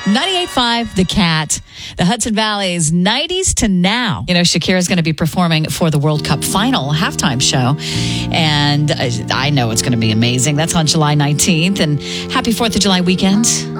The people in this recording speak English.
98.5 The Cat, the Hudson Valley's 90s to now. You know, Shakira's going to be performing for the World Cup final halftime show. And I know it's going to be amazing. That's on July 19th. And happy 4th of July weekend.